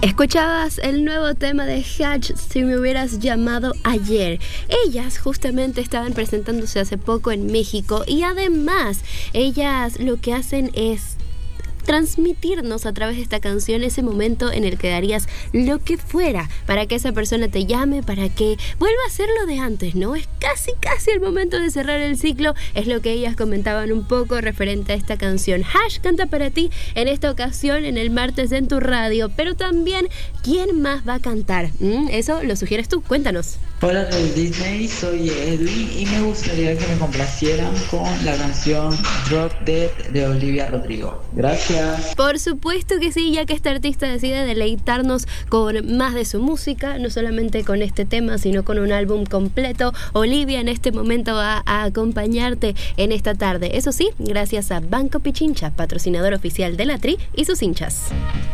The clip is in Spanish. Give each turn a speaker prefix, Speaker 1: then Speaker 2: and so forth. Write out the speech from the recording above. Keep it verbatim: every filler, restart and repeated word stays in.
Speaker 1: Escuchabas el nuevo tema de Hatch, Si me hubieras llamado ayer. Ellas justamente estaban presentándose hace poco en México y además ellas lo que hacen es transmitirnos a través de esta canción ese momento en el que darías lo que fuera para que esa persona te llame, para que vuelva a ser lo de antes, ¿no? Es casi casi el momento de cerrar el ciclo, es lo que ellas comentaban un poco referente a esta canción. Hash canta para ti en esta ocasión en el martes en tu radio, pero también ¿quién más va a cantar? ¿Mm? Eso lo sugieres tú, cuéntanos.
Speaker 2: Hola Red Disney, soy Edwin y me gustaría que me complacieran con la canción Drop Dead de Olivia Rodrigo. Gracias.
Speaker 1: Por supuesto que sí, ya que esta artista decide deleitarnos con más de su música, no solamente con este tema, sino con un álbum completo. Olivia en este momento va a acompañarte en esta tarde. Eso sí, gracias a Banco Pichincha, patrocinador oficial de la Tri y sus hinchas.